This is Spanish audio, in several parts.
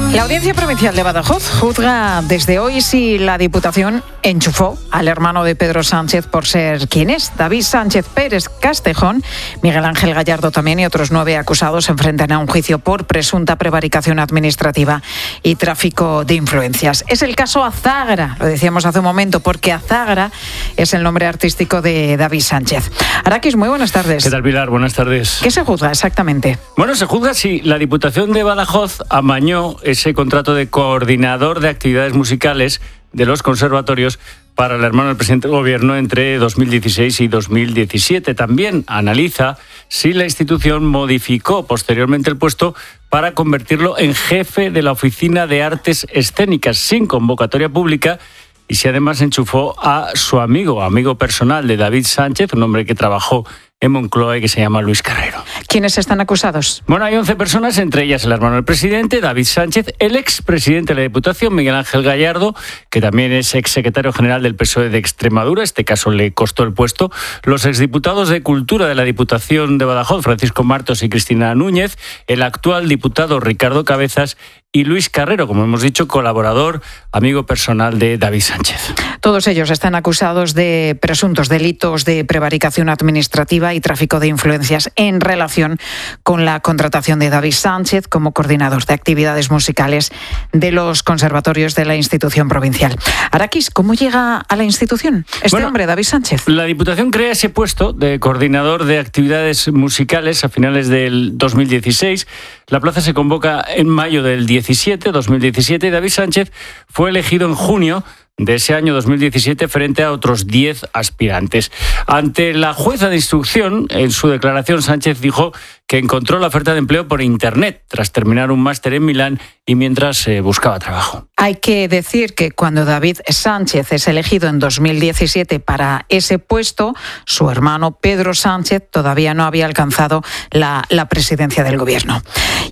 La Audiencia Provincial de Badajoz juzga desde hoy si la Diputación enchufó al hermano de Pedro Sánchez por ser quien es. David Sánchez Pérez Castejón, Miguel Ángel Gallardo también y otros 9 acusados se enfrentan a un juicio por presunta prevaricación administrativa y tráfico de influencias. Es el caso Azagra, lo decíamos hace un momento, porque Azagra es el nombre artístico de David Sánchez. Araquis, muy buenas tardes. ¿Qué tal, Pilar? Buenas tardes. ¿Qué se juzga exactamente? Bueno, se juzga si la Diputación de Badajoz amañó ese contrato de coordinador de actividades musicales de los conservatorios para el hermano del presidente del Gobierno entre 2016 y 2017. También analiza si la institución modificó posteriormente el puesto para convertirlo en jefe de la Oficina de Artes Escénicas sin convocatoria pública y si además enchufó a su amigo personal de David Sánchez, un hombre que trabajó en Moncloa y que se llama Luis Carrero. ¿Quiénes están acusados? Bueno, hay 11 personas, entre ellas el hermano del presidente, David Sánchez, el expresidente de la Diputación, Miguel Ángel Gallardo, que también es exsecretario general del PSOE de Extremadura, este caso le costó el puesto, los exdiputados de Cultura de la Diputación de Badajoz, Francisco Martos y Cristina Núñez, el actual diputado Ricardo Cabezas y Luis Carrero, como hemos dicho, colaborador, amigo personal de David Sánchez. Todos ellos están acusados de presuntos delitos de prevaricación administrativa y tráfico de influencias en relación con la contratación de David Sánchez como coordinador de actividades musicales de los conservatorios de la institución provincial. Araquis, ¿cómo llega a la institución hombre, David Sánchez? La Diputación crea ese puesto de coordinador de actividades musicales a finales del 2016. La plaza se convoca en mayo del 2017 y David Sánchez fue elegido en junio de ese año 2017 frente a otros 10 aspirantes. Ante la jueza de instrucción, en su declaración, Sánchez dijo que encontró la oferta de empleo por Internet tras terminar un máster en Milán y mientras buscaba trabajo. Hay que decir que cuando David Sánchez es elegido en 2017 para ese puesto, su hermano Pedro Sánchez todavía no había alcanzado la presidencia del Gobierno.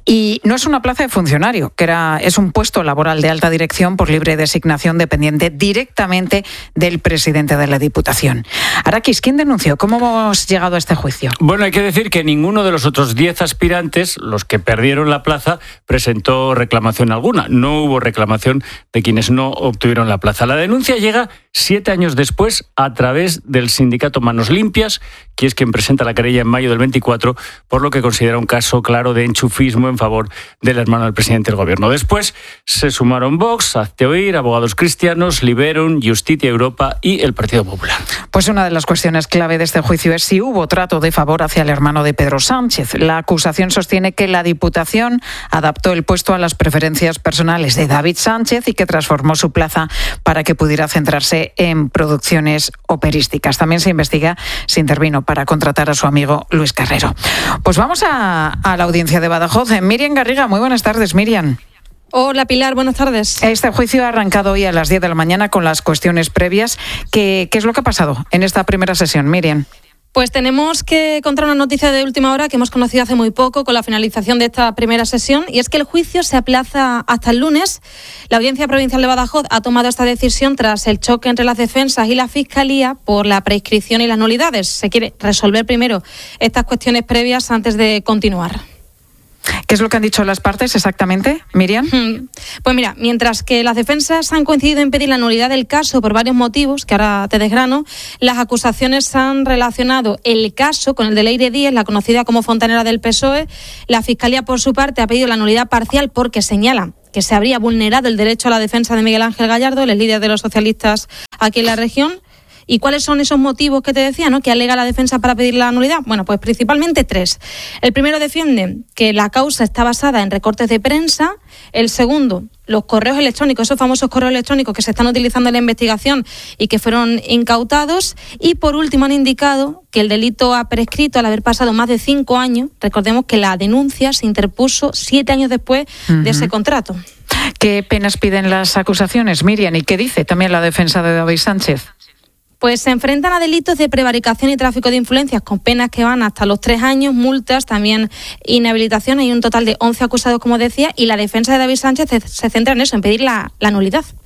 Y no es una plaza de funcionario, es un puesto laboral de alta dirección por libre designación dependiente directamente del presidente de la Diputación. Araquis, ¿quién denunció? ¿Cómo hemos llegado a este juicio? Bueno, hay que decir que ninguno de los otros 10 aspirantes, los que perdieron la plaza, presentó reclamación alguna. No hubo reclamación de quienes no obtuvieron la plaza. La denuncia llega 7 años después a través del sindicato Manos Limpias, que es quien presenta la querella en mayo del 24, por lo que considera un caso claro de enchufismo en favor del hermano del presidente del Gobierno. Después se sumaron Vox, Hazte Oír, Abogados Cristianos, Liberum, Justicia Europa y el Partido Popular. Pues una de las cuestiones clave de este juicio es si hubo trato de favor hacia el hermano de Pedro Sánchez. La acusación sostiene que la Diputación adaptó el puesto a las preferencias personales de David Sánchez y que transformó su plaza para que pudiera centrarse en producciones operísticas. También se investiga si intervino para contratar a su amigo Luis Carrero. Pues vamos a la audiencia de Badajoz. Miriam Garriga, muy buenas tardes, Miriam. Hola Pilar, buenas tardes. Este juicio ha arrancado hoy a las 10 de la mañana con las cuestiones previas. ¿Qué es lo que ha pasado en esta primera sesión, Miriam? Pues tenemos que contar una noticia de última hora que hemos conocido hace muy poco con la finalización de esta primera sesión, y es que el juicio se aplaza hasta el lunes. La Audiencia Provincial de Badajoz ha tomado esta decisión tras el choque entre las defensas y la Fiscalía por la prescripción y las nulidades. Se quiere resolver primero estas cuestiones previas antes de continuar. ¿Qué es lo que han dicho las partes exactamente, Miriam? Pues mira, mientras que las defensas han coincidido en pedir la nulidad del caso por varios motivos, que ahora te desgrano, las acusaciones han relacionado el caso con el de Leire Díez, la conocida como fontanera del PSOE. La Fiscalía, por su parte, ha pedido la nulidad parcial porque señala que se habría vulnerado el derecho a la defensa de Miguel Ángel Gallardo, el líder de los socialistas aquí en la región. ¿Y cuáles son esos motivos que te decía, ¿no?, que alega la defensa para pedir la nulidad? Bueno, pues principalmente 3. El primero defiende que la causa está basada en recortes de prensa. El segundo, los correos electrónicos, esos famosos correos electrónicos que se están utilizando en la investigación y que fueron incautados. Y por último han indicado que el delito ha prescrito al haber pasado más de 5 años. Recordemos que la denuncia se interpuso 7 años después de ese contrato. ¿Qué penas piden las acusaciones, Miriam? ¿Y qué dice también la defensa de David Sánchez? Pues se enfrentan a delitos de prevaricación y tráfico de influencias con penas que van hasta los 3 años, multas, también inhabilitación. Hay un total de 11 acusados, como decía, y la defensa de David Sánchez se centra en eso, en pedir la nulidad.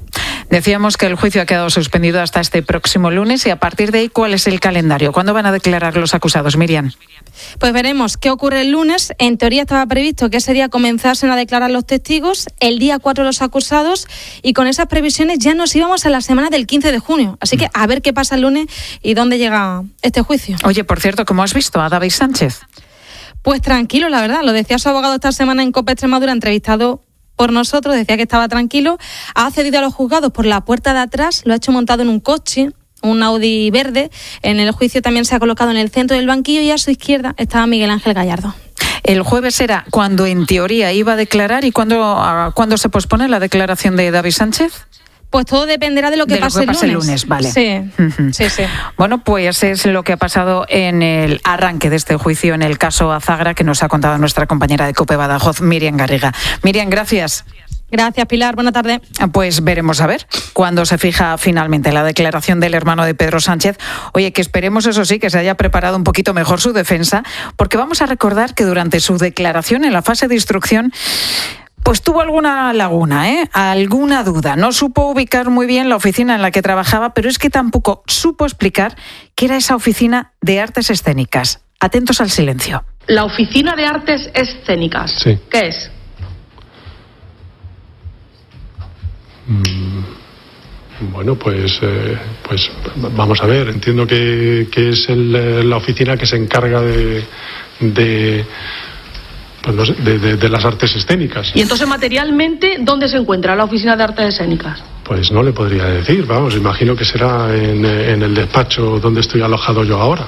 Decíamos que el juicio ha quedado suspendido hasta este próximo lunes y a partir de ahí, ¿cuál es el calendario? ¿Cuándo van a declarar los acusados, Miriam? Pues veremos qué ocurre el lunes. En teoría estaba previsto que ese día comenzasen a declarar los testigos, el día 4 los acusados, y con esas previsiones ya nos íbamos a la semana del 15 de junio. Así que a ver qué pasa el lunes y dónde llega este juicio. Oye, por cierto, ¿cómo has visto a David Sánchez? Pues tranquilo, la verdad. Lo decía su abogado esta semana en COPE Extremadura, entrevistado por nosotros, decía que estaba tranquilo. Ha accedido a los juzgados por la puerta de atrás, lo ha hecho montado en un coche, un Audi verde. En el juicio también se ha colocado en el centro del banquillo y a su izquierda estaba Miguel Ángel Gallardo. El jueves era cuando en teoría iba a declarar. ¿Y cuándo se pospone la declaración de David Sánchez? Pues todo dependerá de lo que pase el lunes. Vale. Sí, sí. Bueno, pues es lo que ha pasado en el arranque de este juicio en el caso Azagra, que nos ha contado nuestra compañera de COPE Badajoz, Miriam Garriga. Miriam, gracias. Gracias, Pilar. Buena tarde. Pues veremos a ver cuándo se fija finalmente la declaración del hermano de Pedro Sánchez. Oye, que esperemos, eso sí, que se haya preparado un poquito mejor su defensa, porque vamos a recordar que durante su declaración en la fase de instrucción pues tuvo alguna laguna, alguna duda. No supo ubicar muy bien la oficina en la que trabajaba, pero es que tampoco supo explicar qué era esa oficina de artes escénicas. Atentos al silencio. La oficina de artes escénicas. Sí. ¿Qué es? Bueno, pues vamos a ver. Entiendo que es la oficina que se encarga de las artes escénicas. Y entonces, materialmente, ¿dónde se encuentra la oficina de artes escénicas? Pues no le podría decir, vamos, imagino que será en el despacho donde estoy alojado yo ahora.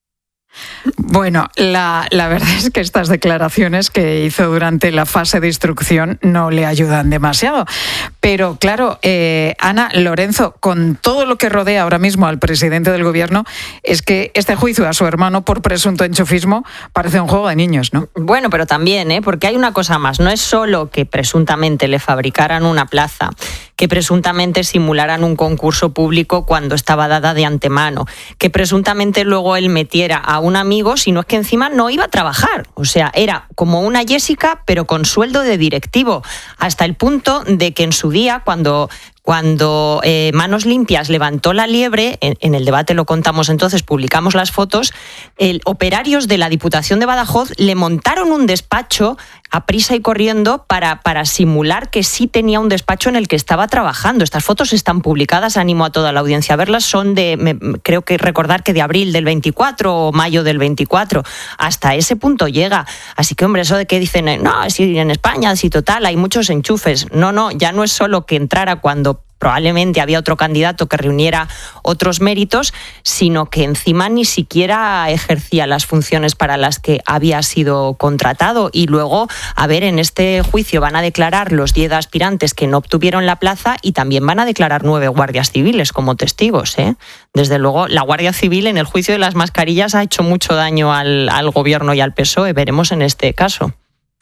Bueno, la verdad es que estas declaraciones que hizo durante la fase de instrucción no le ayudan demasiado. Pero claro, Ana, Lorenzo, con todo lo que rodea ahora mismo al presidente del gobierno, es que este juicio a su hermano por presunto enchufismo parece un juego de niños, ¿no? Bueno, pero también, porque hay una cosa más. No es solo que presuntamente le fabricaran una plaza, que presuntamente simularan un concurso público cuando estaba dada de antemano, que presuntamente luego él metiera a un amigo, sino es que encima no iba a trabajar. O sea, era como una Jessica, pero con sueldo de directivo, hasta el punto de que en su día, cuando Manos Limpias levantó la liebre, en el debate lo contamos entonces, publicamos las fotos, operarios de la Diputación de Badajoz le montaron un despacho a prisa y corriendo para simular que sí tenía un despacho en el que estaba trabajando. Estas fotos están publicadas, animo a toda la audiencia a verlas, son creo que recordar que de abril del 24 o mayo del 24, hasta ese punto llega. Así que, hombre, eso de que dicen, no, si en España, si total, hay muchos enchufes. No, ya no es solo que entrara cuando probablemente había otro candidato que reuniera otros méritos, sino que encima ni siquiera ejercía las funciones para las que había sido contratado. Y luego, a ver, en este juicio van a declarar los 10 aspirantes que no obtuvieron la plaza y también van a declarar 9 guardias civiles como testigos. Desde luego, la Guardia Civil en el juicio de las mascarillas ha hecho mucho daño al gobierno y al PSOE. Veremos en este caso.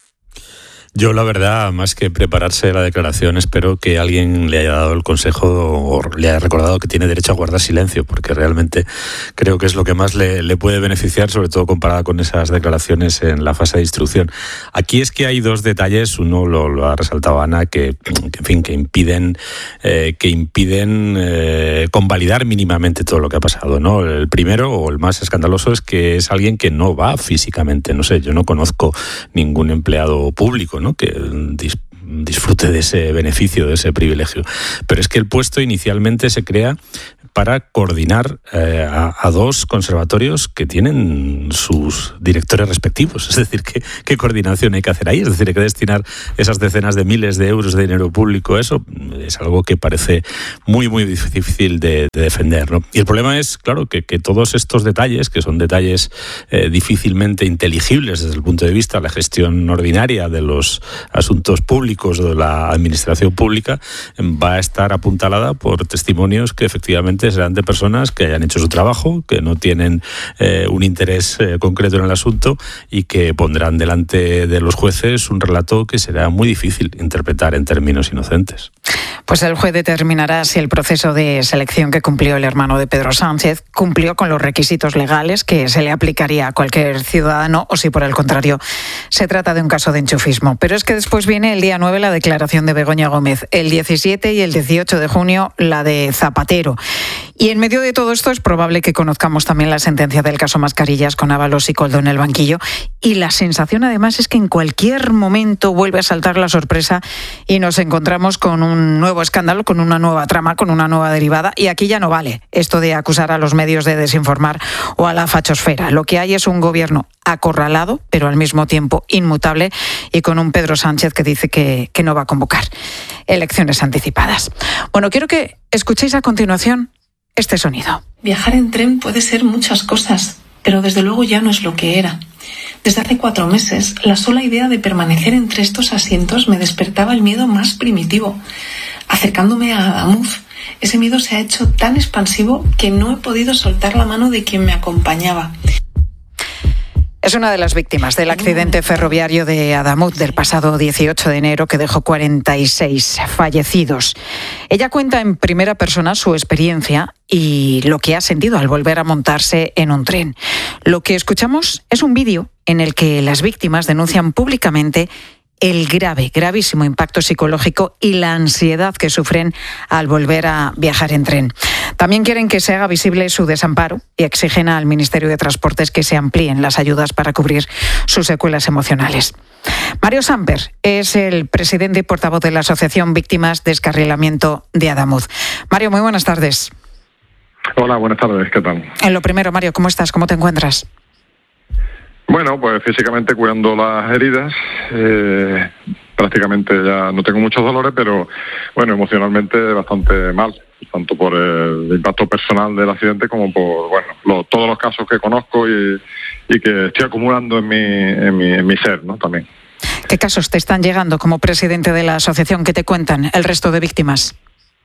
Yo, la verdad, más que prepararse la declaración, espero que alguien le haya dado el consejo o le haya recordado que tiene derecho a guardar silencio, porque realmente creo que es lo que más le puede beneficiar, sobre todo comparada con esas declaraciones en la fase de instrucción. Aquí es que hay dos detalles, uno lo ha resaltado Ana, que impiden convalidar mínimamente todo lo que ha pasado, ¿no? El primero, o el más escandaloso, es que es alguien que no va físicamente. No sé, yo no conozco ningún empleado público, ¿no?, que disfrute de ese beneficio, de ese privilegio. Pero es que el puesto inicialmente se crea para coordinar a 2 conservatorios que tienen sus directores respectivos. Es decir, ¿qué coordinación hay que hacer ahí? Es decir, hay que destinar esas decenas de miles de euros de dinero público. Eso es algo que parece muy, muy difícil de defender, ¿no? Y el problema es, claro, que todos estos detalles, que son detalles difícilmente inteligibles desde el punto de vista de la gestión ordinaria de los asuntos públicos o de la administración pública, va a estar apuntalada por testimonios que efectivamente serán de personas que hayan hecho su trabajo, que no tienen un interés concreto en el asunto y que pondrán delante de los jueces un relato que será muy difícil interpretar en términos inocentes. Pues Pues el juez determinará si el proceso de selección que cumplió el hermano de Pedro Sánchez cumplió con los requisitos legales que se le aplicaría a cualquier ciudadano o si por el contrario se trata de un caso de enchufismo. Pero es que después viene el día 9 la declaración de Begoña Gómez, el 17 y el 18 de junio la de Zapatero. Y en medio de todo esto es probable que conozcamos también la sentencia del caso Mascarillas con Ábalos y Koldo en el banquillo. Y la sensación además es que en cualquier momento vuelve a saltar la sorpresa y nos encontramos con un nuevo escándalo, con una nueva trama, con una nueva derivada. Y aquí ya no vale esto de acusar a los medios de desinformar o a la fachosfera. Lo que hay es un gobierno acorralado, pero al mismo tiempo inmutable, y con un Pedro Sánchez que dice que no va a convocar elecciones anticipadas. Bueno, quiero que escuchéis a continuación este sonido. Viajar en tren puede ser muchas cosas, pero desde luego ya no es lo que era. Desde hace 4 meses, la sola idea de permanecer entre estos asientos me despertaba el miedo más primitivo. Acercándome a Adamuz, ese miedo se ha hecho tan expansivo que no he podido soltar la mano de quien me acompañaba. Es una de las víctimas del accidente ferroviario de Adamuz del pasado 18 de enero que dejó 46 fallecidos. Ella cuenta en primera persona su experiencia y lo que ha sentido al volver a montarse en un tren. Lo que escuchamos es un vídeo en el que las víctimas denuncian públicamente el gravísimo impacto psicológico y la ansiedad que sufren al volver a viajar en tren. También quieren que se haga visible su desamparo y exigen al Ministerio de Transportes que se amplíen las ayudas para cubrir sus secuelas emocionales. Mario Samper es el presidente y portavoz de la Asociación Víctimas Descarrilamiento de Adamuz. Mario, muy buenas tardes. Hola, buenas tardes, ¿qué tal? En lo primero, Mario, ¿cómo estás? ¿Cómo te encuentras? Bueno, pues físicamente cuidando las heridas, prácticamente ya no tengo muchos dolores, pero bueno, emocionalmente bastante mal, tanto por el impacto personal del accidente como por todos los casos que conozco y que estoy acumulando en mi ser, ¿no? También. ¿Qué casos te están llegando como presidente de la asociación? ¿Qué te cuentan el resto de víctimas?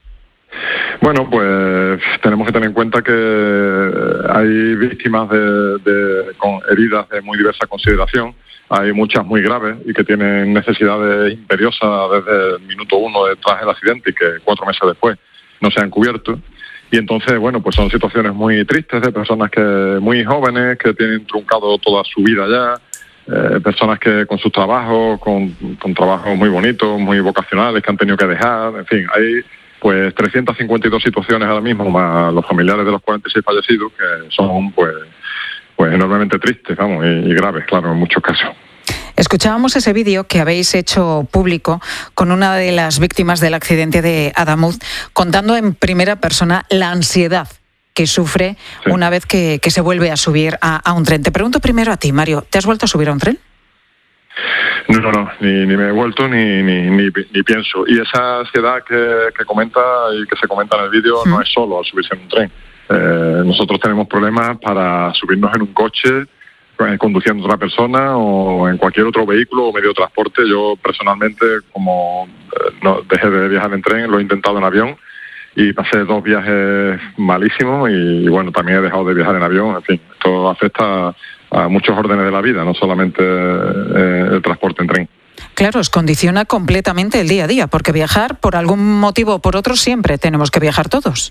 Bueno, pues tenemos que tener en cuenta que hay víctimas con heridas de muy diversa consideración. Hay muchas muy graves y que tienen necesidades imperiosas desde el minuto 1 detrás del accidente y que 4 meses después no se han cubierto. Y entonces, bueno, pues son situaciones muy tristes de personas muy jóvenes que tienen truncado toda su vida ya, personas que con sus trabajos, con trabajos muy bonitos, muy vocacionales que han tenido que dejar, en fin, hay pues 352 situaciones ahora mismo, más los familiares de los 46 fallecidos, que son pues enormemente tristes, vamos, y graves, claro, en muchos casos. Escuchábamos ese vídeo que habéis hecho público con una de las víctimas del accidente de Adamuz, contando en primera persona la ansiedad que sufre una vez que se vuelve a subir a un tren. Te pregunto primero a ti, Mario, ¿te has vuelto a subir a un tren? No, ni me he vuelto ni pienso. Y esa ansiedad que comenta y que se comenta en el vídeo no es solo al subirse en un tren. Nosotros tenemos problemas para subirnos en un coche conduciendo a otra persona o en cualquier otro vehículo o medio de transporte. Yo personalmente, como no dejé de viajar en tren, lo he intentado en avión y pasé 2 viajes malísimos y bueno, también he dejado de viajar en avión. En fin, esto afecta a muchos órdenes de la vida, no solamente el transporte en tren. Claro, os condiciona completamente el día a día, porque viajar, por algún motivo o por otro, siempre tenemos que viajar todos.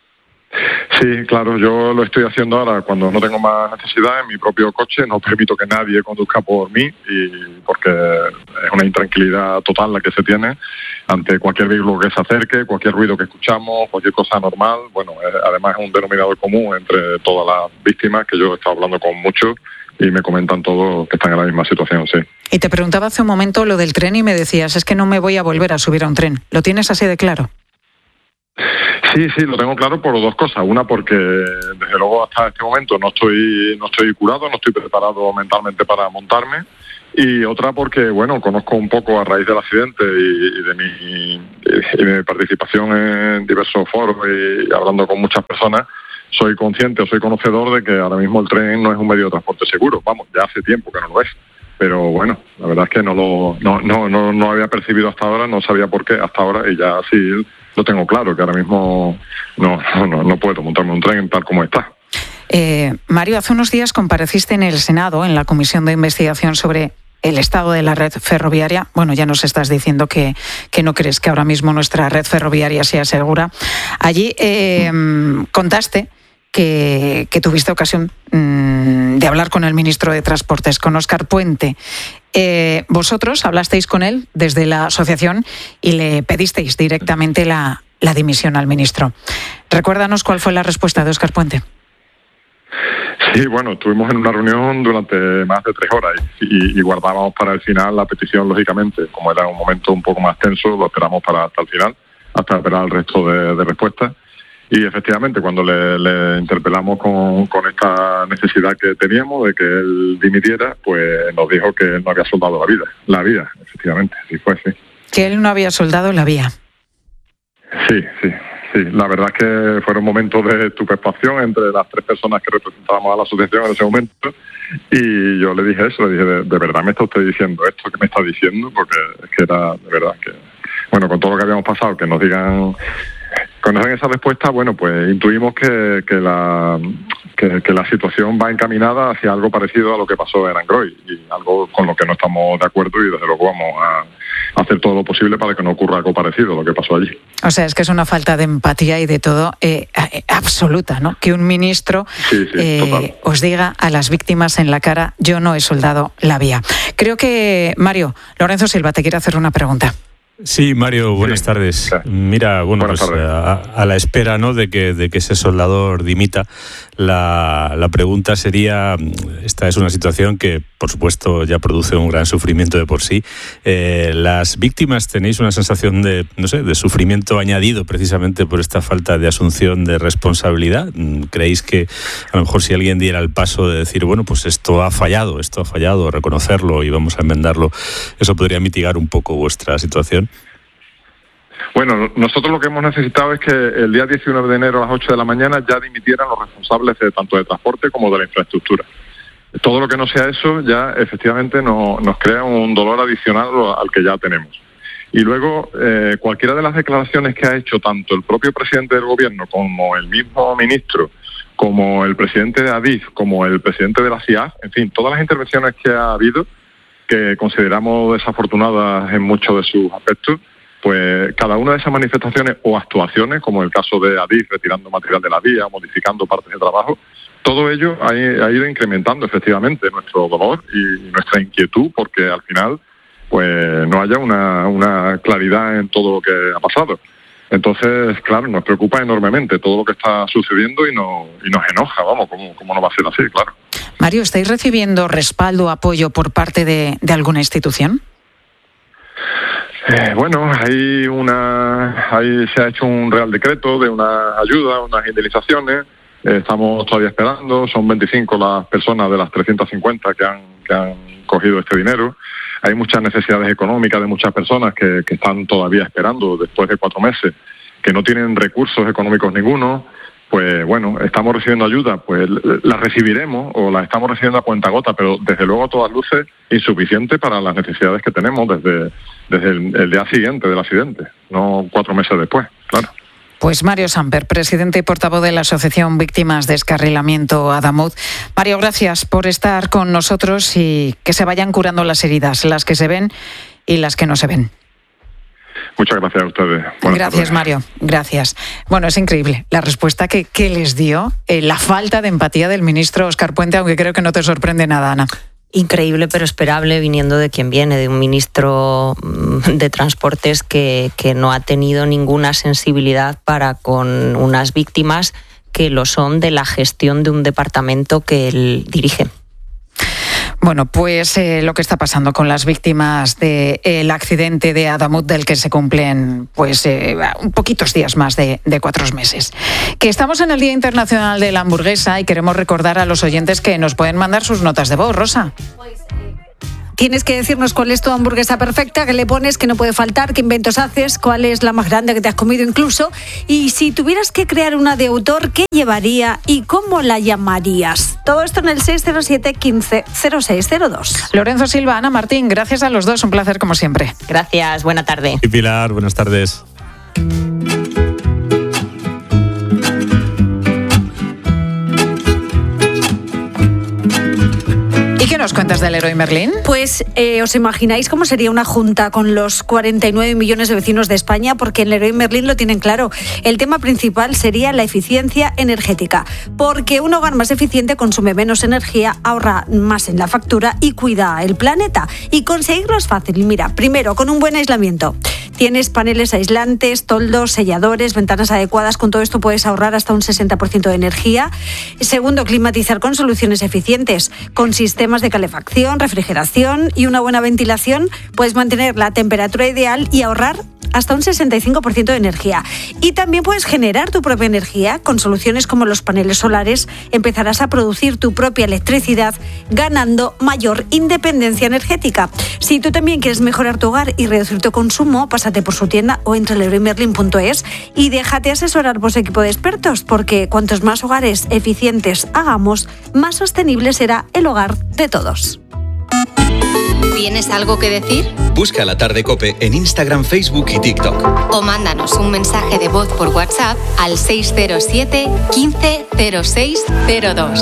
Sí, claro, yo lo estoy haciendo ahora cuando no tengo más necesidad en mi propio coche, no permito que nadie conduzca por mí y porque es una intranquilidad total la que se tiene ante cualquier vehículo que se acerque, cualquier ruido que escuchamos, cualquier cosa normal. Bueno, además es un denominador común entre todas las víctimas, que yo he estado hablando con muchos y me comentan todos que están en la misma situación, sí. Y te preguntaba hace un momento lo del tren y me decías, es que no me voy a volver a subir a un tren. ¿Lo tienes así de claro? Sí, lo tengo claro por 2 cosas. Una, porque desde luego hasta este momento no estoy curado, no estoy preparado mentalmente para montarme. Y otra, porque bueno, conozco un poco a raíz del accidente y de mi participación en diversos foros y hablando con muchas personas, soy conocedor de que ahora mismo el tren no es un medio de transporte seguro. Vamos, ya hace tiempo que no lo es. Pero bueno, la verdad es que no lo había percibido hasta ahora, no sabía por qué hasta ahora y ya sí lo tengo claro, que ahora mismo no puedo montarme un tren tal como está. Mario, hace unos días compareciste en el Senado, en la Comisión de Investigación sobre el estado de la red ferroviaria. Bueno, ya nos estás diciendo que no crees que ahora mismo nuestra red ferroviaria sea segura. Allí contaste que tuviste ocasión de hablar con el ministro de Transportes, con Óscar Puente. Vosotros hablasteis con él desde la asociación y le pedisteis directamente la dimisión al ministro. Recuérdanos cuál fue la respuesta de Óscar Puente. Sí, bueno, estuvimos en una reunión durante más de 3 horas y guardábamos para el final la petición, lógicamente. Como era un momento un poco más tenso, lo esperamos para hasta el final, hasta esperar el resto de respuestas. Y efectivamente, cuando le interpelamos con esta necesidad que teníamos de que él dimitiera, pues nos dijo que él no había soldado la vía, efectivamente, sí fue, sí. Que él no había soldado la vía. Sí, la verdad es que fueron momentos de estupefacción entre las 3 personas que representábamos a la asociación en ese momento, y yo le dije eso, le dije, ¿de verdad me está usted diciendo esto que me está diciendo? Porque es que era, de verdad, que bueno, con todo lo que habíamos pasado, que nos digan... Cuando nos den esa respuesta, bueno, pues intuimos que la situación va encaminada hacia algo parecido a lo que pasó en Angroy, y algo con lo que no estamos de acuerdo, y desde luego vamos a hacer todo lo posible para que no ocurra algo parecido a lo que pasó allí. O sea, es que es una falta de empatía y de todo absoluta, ¿no? Que un ministro os diga a las víctimas en la cara, yo no he soldado la vía. Creo que, Mario, Lorenzo Silva te quiere hacer una pregunta. Sí, Mario, buenas tardes. Mira, bueno, pues a la espera, ¿no?, de que ese soldador dimita, la pregunta sería, esta es una situación que, por supuesto, ya produce un gran sufrimiento de por sí. ¿Las víctimas tenéis una sensación de sufrimiento añadido precisamente por esta falta de asunción de responsabilidad? ¿Creéis que a lo mejor si alguien diera el paso de decir, bueno, pues esto ha fallado, reconocerlo y vamos a enmendarlo, eso podría mitigar un poco vuestra situación? Bueno, nosotros lo que hemos necesitado es que el día 19 de enero a las 8 de la mañana ya dimitieran los responsables tanto de transporte como de la infraestructura. Todo lo que no sea eso ya efectivamente nos crea un dolor adicional al que ya tenemos. Y luego, cualquiera de las declaraciones que ha hecho tanto el propio presidente del gobierno como el mismo ministro, como el presidente de Adif, como el presidente de la CIAF, en fin, todas las intervenciones que ha habido, que consideramos desafortunadas en muchos de sus aspectos, pues cada una de esas manifestaciones o actuaciones, como el caso de Adif retirando material de la vía, modificando partes de trabajo, todo ello ha ido incrementando efectivamente nuestro dolor y nuestra inquietud, porque al final pues no haya una claridad en todo lo que ha pasado. Entonces, claro, nos preocupa enormemente todo lo que está sucediendo y nos enoja, vamos, ¿cómo no va a ser así? Claro. Mario, ¿estáis recibiendo respaldo, apoyo por parte de alguna institución? Bueno, ahí se ha hecho un real decreto de una ayuda, unas indemnizaciones. Estamos todavía esperando. Son 25 las personas de las 350 que han cogido este dinero. Hay muchas necesidades económicas de muchas personas que están todavía esperando después de 4 meses, que no tienen recursos económicos ninguno. Pues bueno, estamos recibiendo ayuda, pues la recibiremos o la estamos recibiendo a cuentagota, pero desde luego a todas luces insuficiente para las necesidades que tenemos desde el día siguiente del accidente, no 4 meses después, claro. Pues Mario Samper, presidente y portavoz de la Asociación Víctimas de Descarrilamiento Adamut. Mario, gracias por estar con nosotros y que se vayan curando las heridas, las que se ven y las que no se ven. Muchas gracias a ustedes. Gracias, Mario. Gracias. Bueno, es increíble la respuesta que les dio, la falta de empatía del ministro Óscar Puente, aunque creo que no te sorprende nada, Ana. Increíble, pero esperable viniendo de quien viene, de un ministro de Transportes que no ha tenido ninguna sensibilidad para con unas víctimas que lo son de la gestión de un departamento que él dirige. Bueno, pues lo que está pasando con las víctimas del accidente de Adamut, del que se cumplen un poquitos días más de 4 meses. Que estamos en el Día Internacional de la Hamburguesa y queremos recordar a los oyentes que nos pueden mandar sus notas de voz, Rosa. Tienes que decirnos cuál es tu hamburguesa perfecta, qué le pones, qué no puede faltar, qué inventos haces, cuál es la más grande que te has comido incluso. Y si tuvieras que crear una de autor, ¿qué llevaría y cómo la llamarías? Todo esto en el 607 15 0602. Lorenzo Silva, Ana Martín, gracias a los dos, un placer como siempre. Gracias, buena tarde. Y Pilar, buenas tardes. qué nos cuentas del Leroy Merlin? Pues os imagináis cómo sería una junta con los 49 millones de vecinos de España, porque en Leroy Merlin lo tienen claro. El tema principal sería la eficiencia energética, porque un hogar más eficiente consume menos energía, ahorra más en la factura y cuida el planeta. Y conseguirlo es fácil. Mira, primero, con un buen aislamiento. Tienes paneles aislantes, toldos, selladores, ventanas adecuadas. Con todo esto puedes ahorrar hasta un 60% de energía. Segundo, climatizar con soluciones eficientes. Con sistemas de calefacción, refrigeración y una buena ventilación, puedes mantener la temperatura ideal y ahorrar hasta un 65% de energía. Y también puedes generar tu propia energía. Con soluciones como los paneles solares empezarás a producir tu propia electricidad, ganando mayor independencia energética. Si tú también quieres mejorar tu hogar y reducir tu consumo, pásate por su tienda o entra a leroymerlin.es y déjate asesorar por su equipo de expertos, porque cuantos más hogares eficientes hagamos, más sostenible será el hogar de todos. ¿Tienes algo que decir? Busca La Tarde COPE en Instagram, Facebook y TikTok. O mándanos un mensaje de voz por WhatsApp al 607 15 06 02.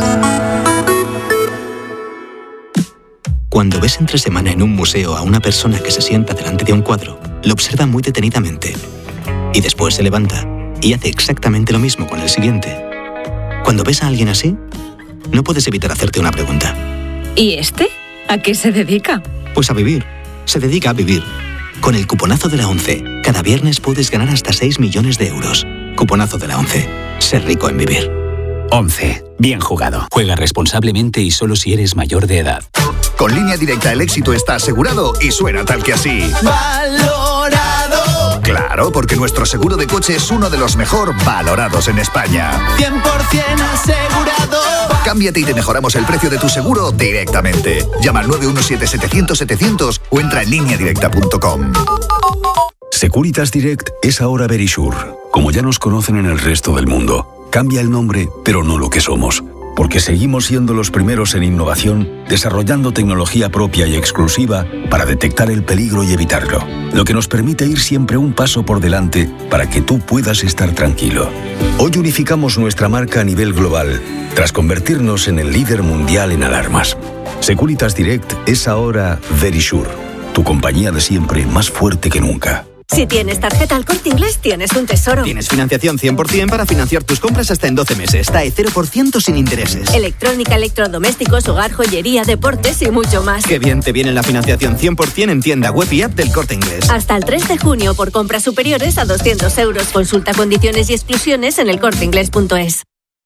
Cuando ves entre semana en un museo a una persona que se sienta delante de un cuadro, lo observa muy detenidamente y después se levanta y hace exactamente lo mismo con el siguiente. Cuando ves a alguien así, no puedes evitar hacerte una pregunta. ¿Y este? ¿A qué se dedica? Pues a vivir. Se dedica a vivir. Con el cuponazo de la ONCE, cada viernes puedes ganar hasta 6 millones de euros. Cuponazo de la ONCE. Ser rico en vivir. ONCE. Bien jugado. Juega responsablemente y solo si eres mayor de edad. Con Línea Directa el éxito está asegurado y suena tal que así. ¡Valorado! Claro, porque nuestro seguro de coche es uno de los mejor valorados en España. 100% asegurado. Cámbiate y te mejoramos el precio de tu seguro directamente. Llama al 917-700-700 o entra en lineadirecta.com. Securitas Direct es ahora Verisure. Como ya nos conocen en el resto del mundo, cambia el nombre, pero no lo que somos. Porque seguimos siendo los primeros en innovación, desarrollando tecnología propia y exclusiva para detectar el peligro y evitarlo. Lo que nos permite ir siempre un paso por delante para que tú puedas estar tranquilo. Hoy unificamos nuestra marca a nivel global, tras convertirnos en el líder mundial en alarmas. Securitas Direct es ahora Verisure, tu compañía de siempre más fuerte que nunca. Si tienes tarjeta El Corte Inglés, tienes un tesoro. Tienes financiación 100% para financiar tus compras hasta en 12 meses. TAE 0% sin intereses. Electrónica, electrodomésticos, hogar, joyería, deportes y mucho más. Qué bien te viene la financiación 100% en tienda web y app del Corte Inglés. Hasta el 3 de junio por compras superiores a 200 euros. Consulta condiciones y exclusiones en elcorteinglés.es.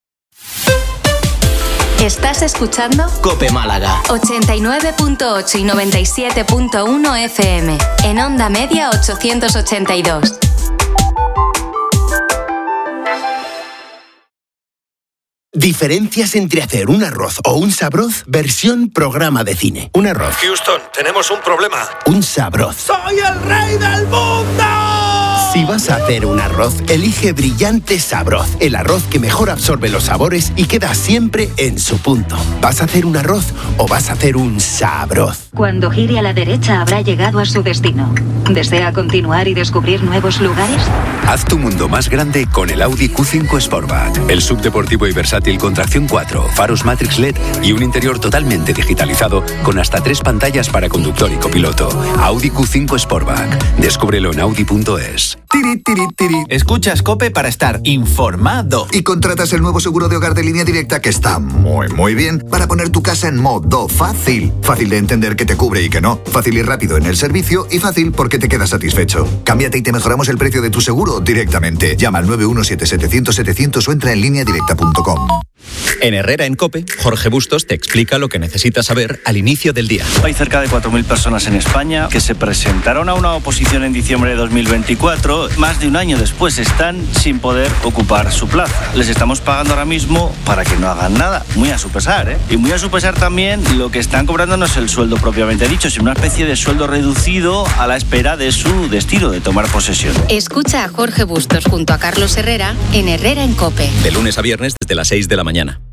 ¿Estás escuchando? COPE Málaga 89.8 y 97.1 FM. En onda media 882. Diferencias entre hacer un arroz o un sabroz, versión programa de cine. Un arroz. Houston, tenemos un problema. Un sabroz. ¡Soy el rey del mundo! Si vas a hacer un arroz, elige Brillante Sabroz, el arroz que mejor absorbe los sabores y queda siempre en su punto. ¿Vas a hacer un arroz o vas a hacer un sabroz? Cuando gire a la derecha habrá llegado a su destino. ¿Desea continuar y descubrir nuevos lugares? Haz tu mundo más grande con el Audi Q5 Sportback. El subdeportivo y versátil con tracción 4, faros Matrix LED y un interior totalmente digitalizado con hasta 3 pantallas para conductor y copiloto. Audi Q5 Sportback. Descúbrelo en audi.es. Tiri, tiri, tiri. Escuchas COPE para estar informado. Y contratas el nuevo seguro de hogar de Línea Directa que está muy bien para poner tu casa en modo fácil. Fácil de entender que te cubre y que no. Fácil y rápido en el servicio y fácil porque te quedas satisfecho. Cámbiate y te mejoramos el precio de tu seguro directamente. Llama al 917-700-700 o entra en lineadirecta.com. En Herrera en COPE, Jorge Bustos te explica lo que necesitas saber al inicio del día. Hay cerca de 4.000 personas en España que se presentaron a una oposición en diciembre de 2024. Más de un año después están sin poder ocupar su plaza. Les estamos pagando ahora mismo para que no hagan nada. Muy a su pesar, ¿eh? Y muy a su pesar también lo que están cobrando no es el sueldo propiamente dicho, sino una especie de sueldo reducido a la espera de su destino, de tomar posesión. Escucha a Jorge Bustos junto a Carlos Herrera en Herrera en COPE. De lunes a viernes desde las 6 de la mañana.